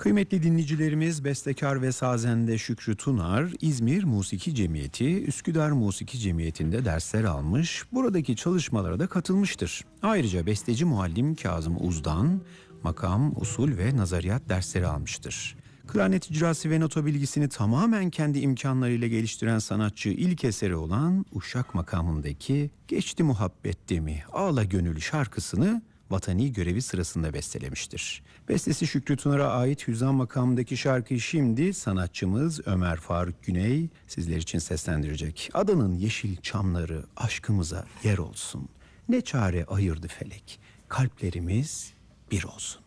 Kıymetli dinleyicilerimiz, bestekar ve sazende Şükrü Tunar, İzmir Musiki Cemiyeti, Üsküdar Musiki Cemiyeti'nde dersler almış, buradaki çalışmalara da katılmıştır. Ayrıca besteci muallim Kazım Uz'dan makam, usul ve nazariyat dersleri almıştır. Klarnet icrası ve nota bilgisini tamamen kendi imkanlarıyla geliştiren sanatçı ilk eseri olan Uşak makamındaki "Geçti Muhabbet Demi, Ağla Gönül" şarkısını vatani görevi sırasında bestelemiştir. Bestesi Şükrü Tunar'a ait Hüzzam makamındaki şarkıyı şimdi sanatçımız Ömer Faruk Güney sizler için seslendirecek. Adanın yeşil çamları aşkımıza yer olsun. Ne çare ayırdı felek, kalplerimiz bir olsun.